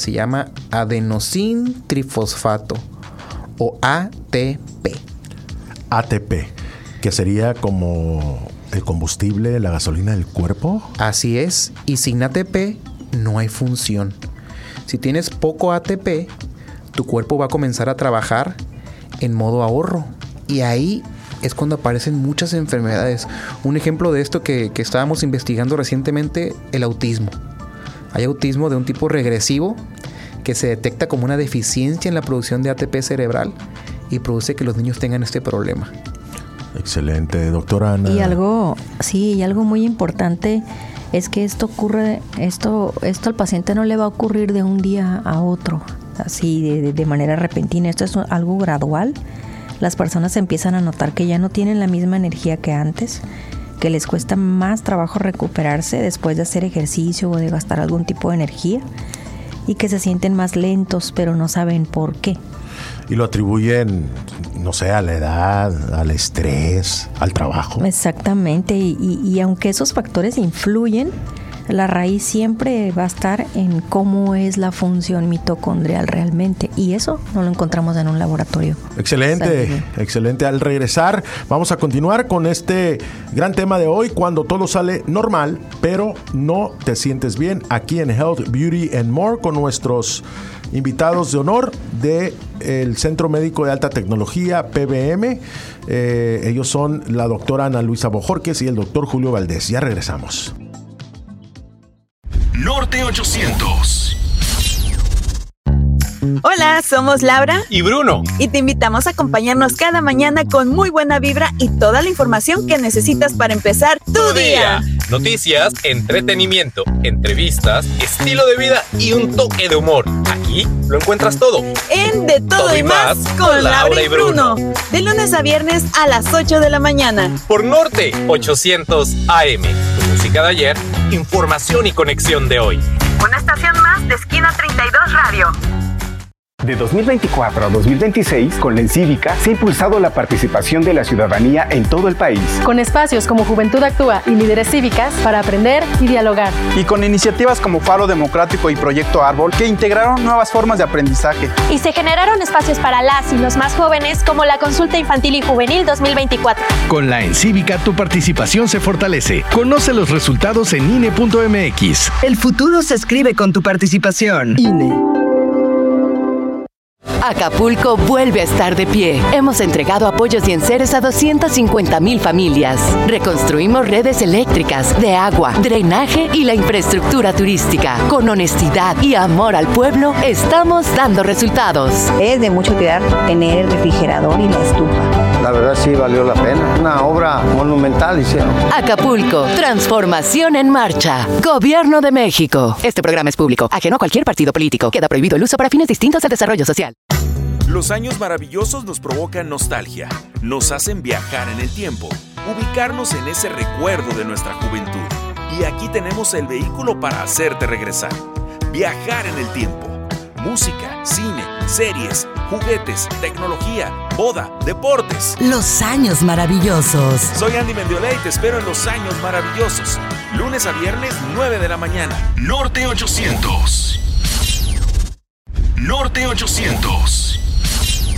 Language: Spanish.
Se llama adenosín trifosfato o ATP. ATP, que sería como el combustible, la gasolina del cuerpo. Así es, y sin ATP no hay función. Si tienes poco ATP, tu cuerpo va a comenzar a trabajar en modo ahorro, y ahí es cuando aparecen muchas enfermedades. Un ejemplo de esto que estábamos investigando recientemente, el autismo. Hay autismo de un tipo regresivo que se detecta como una deficiencia en la producción de ATP cerebral y produce que los niños tengan este problema. Excelente, doctora Ana. Y algo muy importante es que esto al paciente no le va a ocurrir de un día a otro, así de manera repentina. Esto es algo gradual. Las personas empiezan a notar que ya no tienen la misma energía que antes, que les cuesta más trabajo recuperarse después de hacer ejercicio o de gastar algún tipo de energía, y que se sienten más lentos, pero no saben por qué. Y lo atribuyen, no sé, a la edad, al estrés, al trabajo. Exactamente, y aunque esos factores influyen, la raíz siempre va a estar en cómo es la función mitocondrial realmente, y eso no lo encontramos en un laboratorio. Excelente, excelente. Al regresar vamos a continuar con este gran tema de hoy, cuando todo sale normal, pero no te sientes bien, aquí en Health, Beauty and More, con nuestros invitados de honor del Centro Médico de Alta Tecnología, PBM. Ellos son la doctora Ana Luisa Bojorquez y el doctor Julio Valdés. Ya regresamos. Norte 800. Hola, somos Laura y Bruno, y te invitamos a acompañarnos cada mañana con muy buena vibra y toda la información que necesitas para empezar tu día. Noticias, entretenimiento, entrevistas, estilo de vida y un toque de humor. Aquí lo encuentras todo en De Todo y Más con Laura y Bruno. De lunes a viernes a las 8 de la mañana. Por Norte 800 AM. Tu música de ayer, información y conexión de hoy. Una estación más de Esquina 32 Radio. De 2024 a 2026, con la Encívica, se ha impulsado la participación de la ciudadanía en todo el país. Con espacios como Juventud Actúa y Líderes Cívicas para aprender y dialogar. Y con iniciativas como Faro Democrático y Proyecto Árbol, que integraron nuevas formas de aprendizaje. Y se generaron espacios para las y los más jóvenes, como la Consulta Infantil y Juvenil 2024. Con la Encívica, tu participación se fortalece. Conoce los resultados en INE.mx. El futuro se escribe con tu participación. INE. Acapulco vuelve a estar de pie. Hemos entregado apoyos y enseres a 250,000 familias. Reconstruimos redes eléctricas, de agua, drenaje y la infraestructura turística. Con honestidad y amor al pueblo, estamos dando resultados. Es de mucho cuidar tener el refrigerador y la estufa. La verdad sí valió la pena. Una obra monumental hicieron. Acapulco, transformación en marcha. Gobierno de México. Este programa es público, ajeno a cualquier partido político. Queda prohibido el uso para fines distintos al desarrollo social. Los años maravillosos nos provocan nostalgia, nos hacen viajar en el tiempo, ubicarnos en ese recuerdo de nuestra juventud. Y aquí tenemos el vehículo para hacerte regresar. Viajar en el tiempo. Música, cine, series, juguetes, tecnología, boda, deportes. Los años maravillosos. Soy Andy Mendiola y te espero en Los Años Maravillosos. Lunes a viernes, 9 de la mañana. Norte 800. Norte 800.